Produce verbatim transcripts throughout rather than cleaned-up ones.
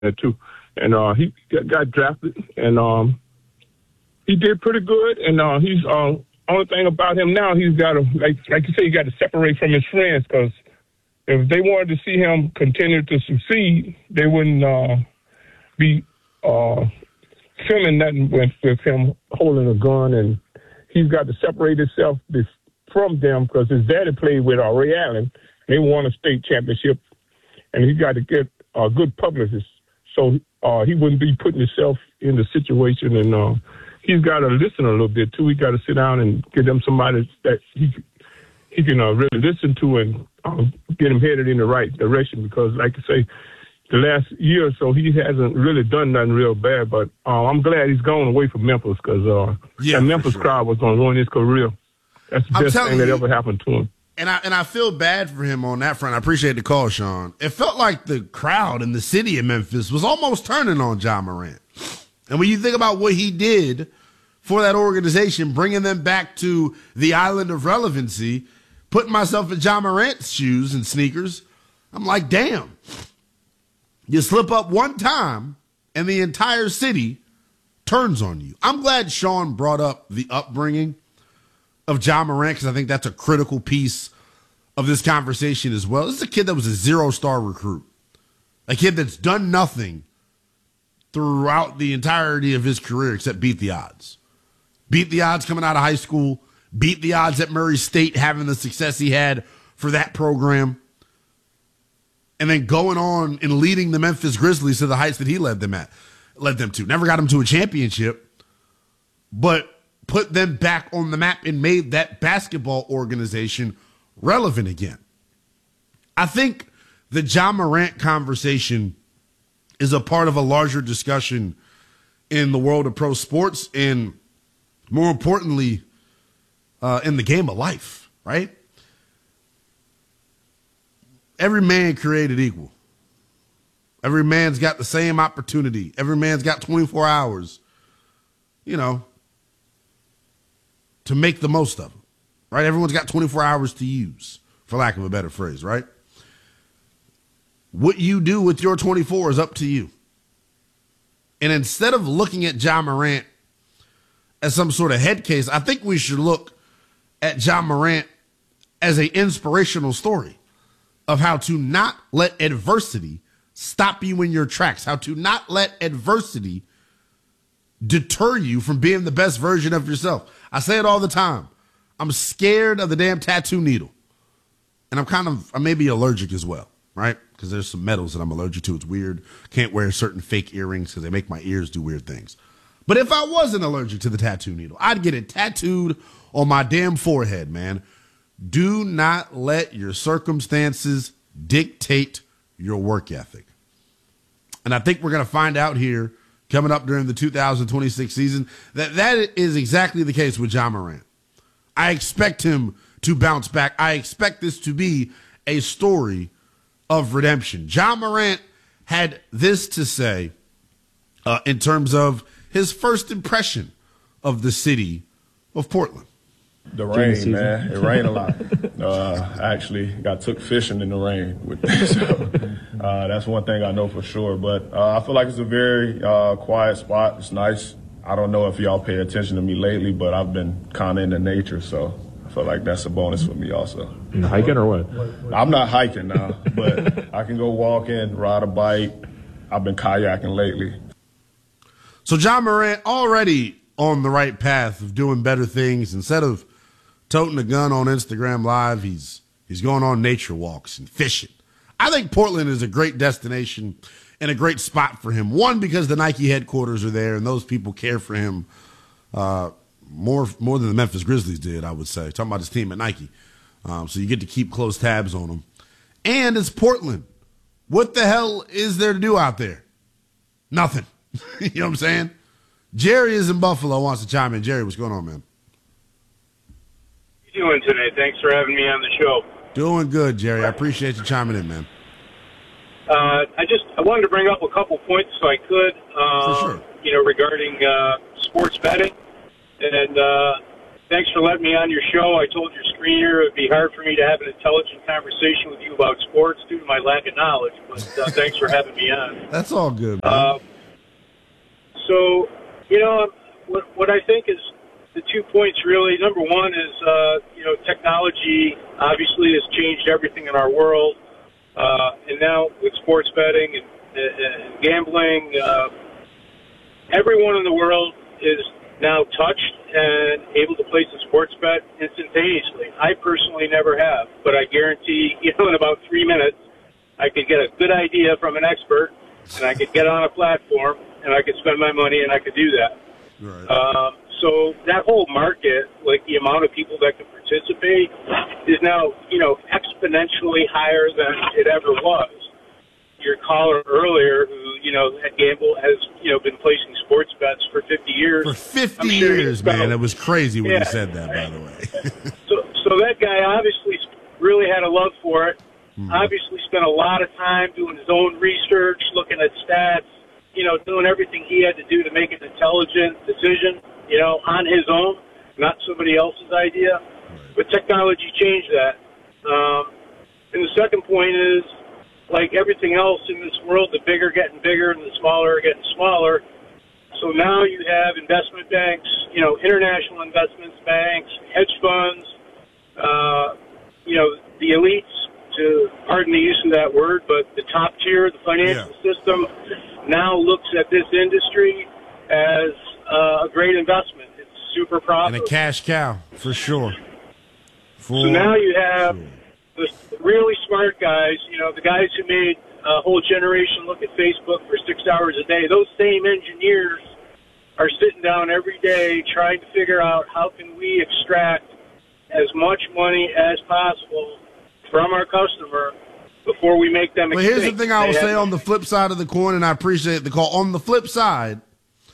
that too. And uh, he got, got drafted, and um, he did pretty good. And uh, he's uh, only thing about him now, he's got to, like like you say, he got to separate from his friends, because if they wanted to see him continue to succeed, they wouldn't uh, be uh, filming nothing with, with him holding a gun. And he's got to separate himself from them, because his daddy played with uh, Ray Allen. They won a state championship, and he got to get a good publicist, so uh, he wouldn't be putting himself in the situation. And uh, he's got to listen a little bit too. He got to sit down and get him somebody that he he can uh, really listen to, and uh, get him headed in the right direction. Because, like I say, the last year or so, he hasn't really done nothing real bad. But uh, I'm glad he's gone away from Memphis, because uh, yeah, that Memphis sure. crowd was going to ruin his career. That's the I'm best thing you, that ever happened to him. And I and I feel bad for him on that front. I appreciate the call, Sean. It felt like the crowd in the city of Memphis was almost turning on Ja Morant. And when you think about what he did for that organization, bringing them back to the island of relevancy, putting myself in Ja Morant's shoes and sneakers, I'm like, damn. You slip up one time and the entire city turns on you. I'm glad Sean brought up the upbringing of Ja Morant, because I think that's a critical piece of this conversation as well. This is a kid that was a zero-star recruit, a kid that's done nothing throughout the entirety of his career except beat the odds. Beat the odds coming out of high school, beat the odds at Murray State having the success he had for that program, and then going on and leading the Memphis Grizzlies to the heights that he led them at, led them to. Never got them to a championship, but put them back on the map and made that basketball organization relevant again. I think the Ja Morant conversation is a part of a larger discussion in the world of pro sports, and more importantly, uh, in the game of life, right? Every man created equal. Every man's got the same opportunity. Every man's got twenty-four hours, you know, to make the most of them, right? Everyone's got twenty-four hours to use, for lack of a better phrase, right? What you do with your twenty-four is up to you. And instead of looking at Ja Morant as some sort of head case, I think we should look at Ja Morant as an inspirational story of how to not let adversity stop you in your tracks, how to not let adversity deter you from being the best version of yourself. I say it all the time. I'm scared of the damn tattoo needle. And I'm kind of, I may be allergic as well, right? Because there's some metals that I'm allergic to. It's weird. Can't wear certain fake earrings because they make my ears do weird things. But if I wasn't allergic to the tattoo needle, I'd get it tattooed on my damn forehead, man. Do not let your circumstances dictate your work ethic. And I think we're going to find out here coming up during the two thousand twenty-six season that that is exactly the case with Ja Morant. I expect him to bounce back. I expect this to be a story of redemption. Ja Morant had this to say uh, in terms of his first impression of the city of Portland. The rain, man. It rained a lot. Uh, I actually got took fishing in the rain. With so, uh, that's one thing I know for sure. But uh, I feel like it's a very uh, quiet spot. It's nice. I don't know if y'all pay attention to me lately, but I've been kind of into nature, so I feel like that's a bonus for me also. You hiking or what? I'm not hiking now, but I can go walking, ride a bike. I've been kayaking lately. So Ja Morant already on the right path of doing better things. Instead of toting a gun on Instagram Live, he's he's going on nature walks and fishing. I think Portland is a great destination and a great spot for him. One, because the Nike headquarters are there and those people care for him uh, more more than the Memphis Grizzlies did, I would say. Talking about his team at Nike. Um, so you get to keep close tabs on him. And it's Portland. What the hell is there to do out there? Nothing. You know what I'm saying? Jerry is in Buffalo, wants to chime in. Jerry, what's going on, man? How you doing today? Thanks for having me on the show. Doing good, Jerry. I appreciate you chiming in, man. Uh, I just I wanted to bring up a couple points if I could. Uh, For sure. You know, regarding uh, sports betting, and uh, thanks for letting me on your show. I told your screener it would be hard for me to have an intelligent conversation with you about sports due to my lack of knowledge, but uh, thanks for having me on. That's all good, man. Uh, so, you know, what, what I think is the two points really, number one is, uh, you know, technology obviously has changed everything in our world. Uh, and now with sports betting and, and gambling, uh, everyone in the world is now touched and able to place a sports bet instantaneously. I personally never have, but I guarantee, you know, in about three minutes, I could get a good idea from an expert, and I could get on a platform, and I could spend my money, and I could do that. Right. Um, so that whole market, like the amount of people that can participate, is now, you know, exponentially higher than it ever was. Your caller earlier, who, you know, had gamble has, you know, been placing sports bets for fifty years. For fifty sure years, about, man. It was crazy when yeah, you said that, by the way. so, so that guy obviously really had a love for it. Mm-hmm. Obviously spent a lot of time doing his own research, looking at stats, you know, doing everything he had to do to make an intelligent decision, you know, on his own, not somebody else's idea. Right. But technology changed that. Um, and the second point is, like everything else in this world, the bigger getting bigger and the smaller are getting smaller. So now you have investment banks, you know, international investments banks, hedge funds, uh, you know, the elites, to pardon the use of that word, but the top tier, the financial yeah. system, now looks at this industry as uh, a great investment. It's super profitable. And a cash cow, for sure. For so now you have sure. the really smart guys, you know, the guys who made a whole generation look at Facebook for six hours a day. Those same engineers are sitting down every day trying to figure out how can we extract as much money as possible from our customer before we make them extinct. Well, here's the thing I will say on the flip side of the coin, and I appreciate the call. On the flip side,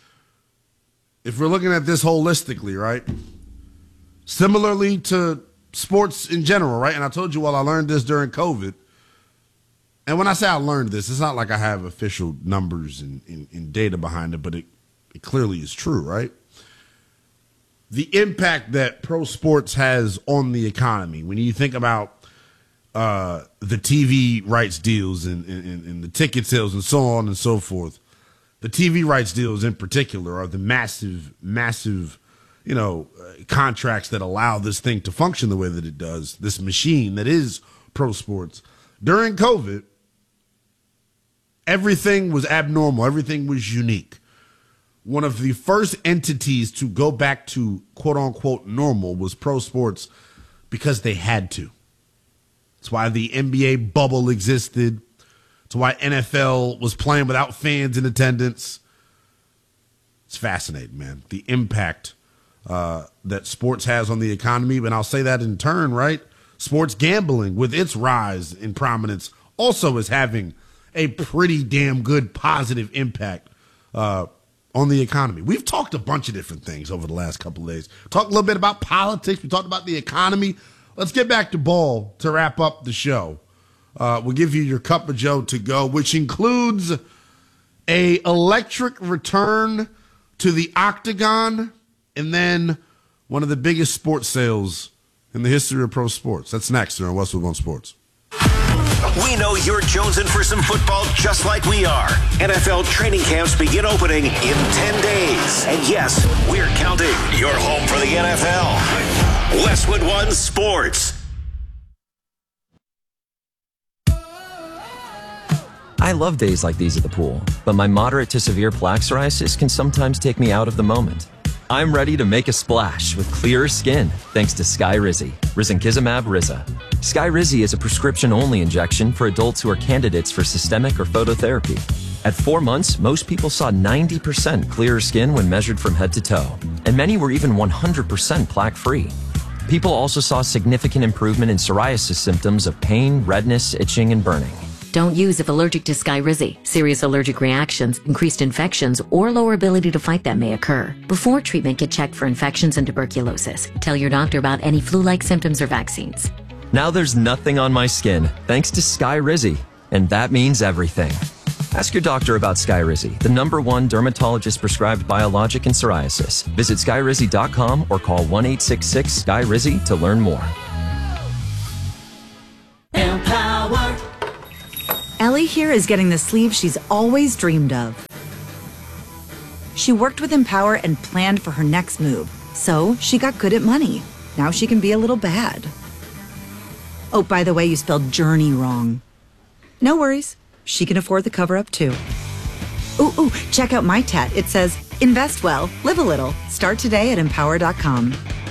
if we're looking at this holistically, right, similarly to sports in general, right, and I told you, well, I learned this during COVID, and when I say I learned this, it's not like I have official numbers and, and, and data behind it, but it, it clearly is true, right? The impact that pro sports has on the economy, when you think about Uh, the T V rights deals and, and, and the ticket sales and so on and so forth. The T V rights deals in particular are the massive, massive, you know, uh, contracts that allow this thing to function the way that it does, this machine that is pro sports. During COVID, everything was abnormal. Everything was unique. One of the first entities to go back to quote unquote normal was pro sports because they had to. That's why the N B A bubble existed. That's why N F L was playing without fans in attendance. It's fascinating, man. The impact uh, that sports has on the economy. And I'll say that in turn, right? Sports gambling, with its rise in prominence, also is having a pretty damn good positive impact uh, on the economy. We've talked a bunch of different things over the last couple of days. Talked a little bit about politics. We talked about the economy. Let's get back to ball to wrap up the show. Uh, we'll give you your cup of Joe to go, which includes a electric return to the Octagon and then one of the biggest sports sales in the history of pro sports. That's next here on Westwood One Sports. We know you're jonesing for some football just like we are. N F L training camps begin opening in ten days. And yes, we're counting. You're home for the N F L. Westwood One Sports. I love days like these at the pool, but my moderate to severe plaque psoriasis can sometimes take me out of the moment. I'm ready to make a splash with clearer skin thanks to Skyrizi, Risankizumab Riza. Skyrizi is a prescription-only injection for adults who are candidates for systemic or phototherapy. At four months, most people saw ninety percent clearer skin when measured from head to toe, and many were even one hundred percent plaque-free. People also saw significant improvement in psoriasis symptoms of pain, redness, itching, and burning. Don't use if allergic to Skyrizi. Serious allergic reactions, increased infections, or lower ability to fight them may occur. Before treatment, get checked for infections and tuberculosis. Tell your doctor about any flu-like symptoms or vaccines. Now there's nothing on my skin, thanks to Skyrizi, and that means everything. Ask your doctor about Skyrizi, the number one dermatologist-prescribed biologic in psoriasis. Visit skyrizi dot com or call one eight six six sky rizi to learn more. Empower. Ellie here is getting the sleeve she's always dreamed of. She worked with Empower and planned for her next move, so she got good at money. Now she can be a little bad. Oh, by the way, you spelled journey wrong. No worries. She can afford the cover-up, too. Ooh, ooh, check out my tat. It says, invest well, live a little. Start today at empower dot com.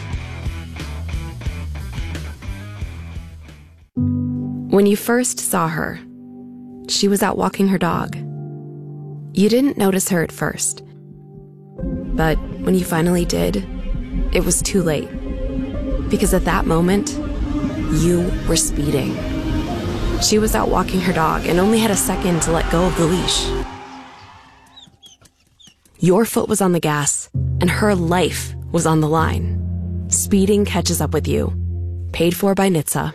When you first saw her, she was out walking her dog. You didn't notice her at first. But when you finally did, it was too late. Because at that moment, you were speeding. She was out walking her dog and only had a second to let go of the leash. Your foot was on the gas, and her life was on the line. Speeding catches up with you. Paid for by N H T S A.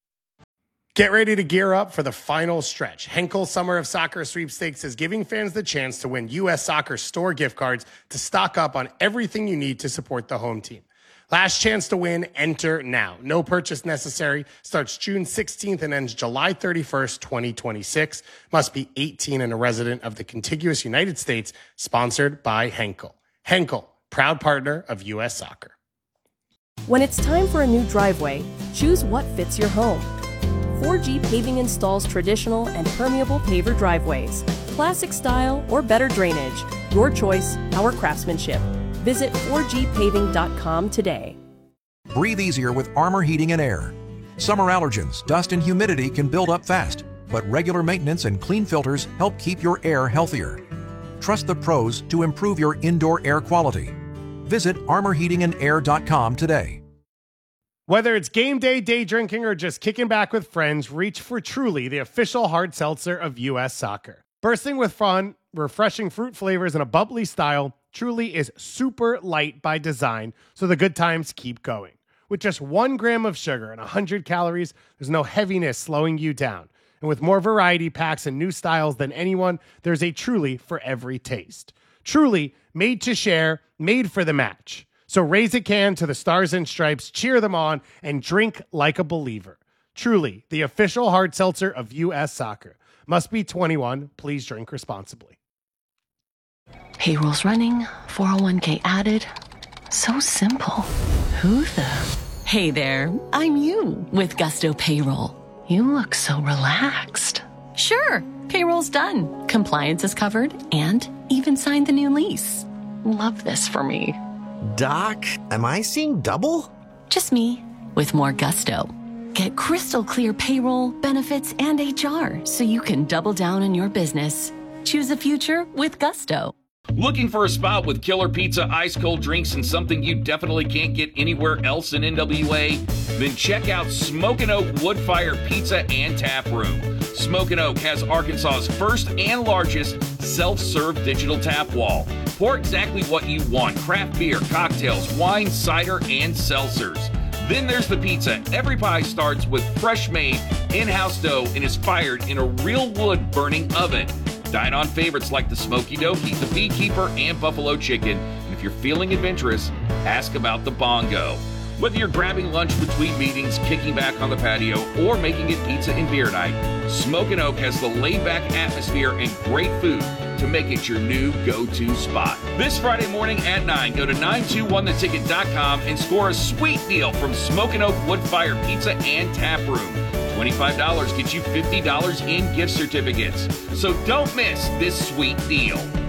Get ready to gear up for the final stretch. Henkel Summer of Soccer Sweepstakes is giving fans the chance to win U S Soccer store gift cards to stock up on everything you need to support the home team. Last chance to win, enter now. No purchase necessary. Starts June sixteenth and ends July thirty-first, twenty twenty-six. Must be eighteen and a resident of the contiguous United States. Sponsored by Henkel. Henkel, proud partner of U S Soccer. When it's time for a new driveway, choose what fits your home. four G Paving installs traditional and permeable paver driveways, classic style or better drainage. Your choice, our craftsmanship. Visit four G paving dot com today. Breathe easier with Armor Heating and Air. Summer allergens, dust and humidity can build up fast, but regular maintenance and clean filters help keep your air healthier. Trust the pros to improve your indoor air quality. Visit armor heating and air dot com today. Whether it's game day, day drinking, or just kicking back with friends, reach for Truly, the official hard seltzer of U S Soccer. Bursting with fun, refreshing fruit flavors, and a bubbly style, Truly is super light by design, so the good times keep going. With just one gram of sugar and one hundred calories, there's no heaviness slowing you down. And with more variety packs and new styles than anyone, there's a Truly for every taste. Truly, made to share, made for the match. So raise a can to the Stars and Stripes, cheer them on, and drink like a believer. Truly, the official hard seltzer of U S Soccer. Must be twenty-one. Please drink responsibly. Payroll's running, four oh one k added. So simple. Who the? Hey there, I'm you with Gusto Payroll. You look so relaxed. Sure, payroll's done. Compliance is covered and even signed the new lease. Love this for me. Doc, am I seeing double? Just me with more gusto. Get crystal clear payroll, benefits, and H R so you can double down on your business. Choose a future with Gusto. Looking for a spot with killer pizza, ice cold drinks, and something you definitely can't get anywhere else in N W A? Then check out Smokin' Oak Wood Fire Pizza and Tap Room. Smokin' Oak has Arkansas's first and largest self-serve digital tap wall. Pour exactly what you want: craft beer, cocktails, wine, cider, and seltzers. Then there's the pizza. Every pie starts with fresh-made, in-house dough and is fired in a real wood-burning oven. Dine on favorites like the Smoky Dokie, the Beekeeper, and Buffalo Chicken. And if you're feeling adventurous, ask about the Bongo. Whether you're grabbing lunch between meetings, kicking back on the patio, or making it pizza and beer night, Smokin' Oak has the laid-back atmosphere and great food to make it your new go-to spot. This Friday morning at nine, go to nine two one the ticket dot com and score a sweet deal from Smokin' Oak Wood Fire Pizza and Tap Room. twenty-five dollars gets you fifty dollars in gift certificates. So don't miss this sweet deal.